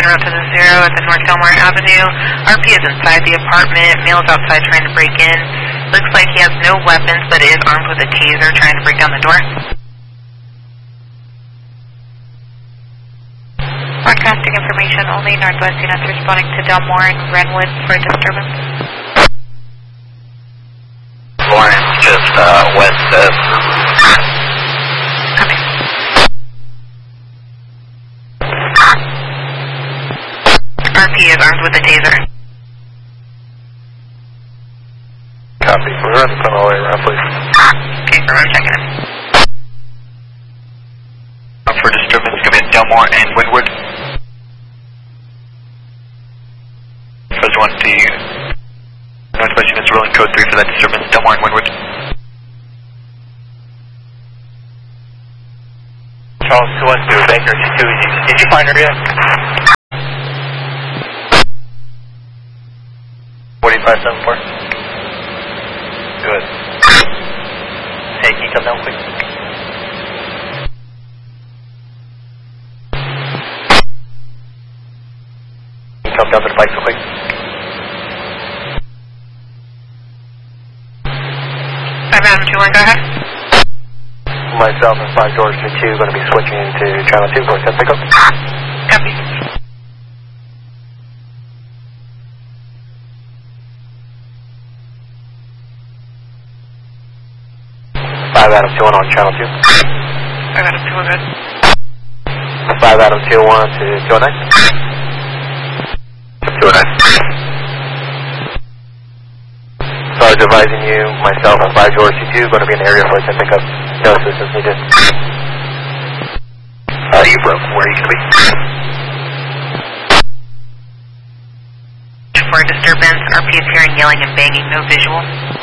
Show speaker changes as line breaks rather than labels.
en route to the 0 at the North Delmar Avenue. RP is inside the apartment. Male is outside trying to break in. Looks like he has no weapons, but is armed with a taser trying to break down the door.
Broadcasting information only. Northwest units responding to Delmar and Renwood for disturbance.
Lawrence, just west of...
Coming. RP is armed with a taser.
Copy. We're running the all the way around, please.
Okay, so I'm checking it.
For disturbance, come in Delmar and Windward. First one, the Northwest units rolling code 3 for that disturbance, Delmar and Windward. Charles 212, Baker 2, did you find her yet? 4574. Good. Hey, can you come down quick? Can you come down to the bike real quick?
Adam 21, go ahead.
Myself and 5 George 2 going to be switching into channel 2 for 10 pickup.
Copy.
5 Adam 21 on channel 2.
5 Adam 2, good.
5 Adam 21 to 209. 209. So I was advising you, myself and 5 George 2 going to be in the area for a 10 pickup. No assistance needed. You broke. Where are you going to be?
For disturbance, RP is hearing yelling and banging, no visual.